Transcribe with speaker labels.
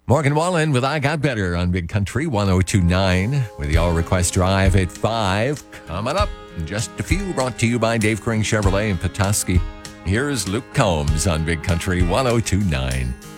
Speaker 1: Morgan Wallen with I Got Better on Big Country 1029 with the All Request Drive at 5. Coming up in just a few, brought to you by Dave Kring Chevrolet in Petoskey. Here's Luke Combs on Big Country 1029.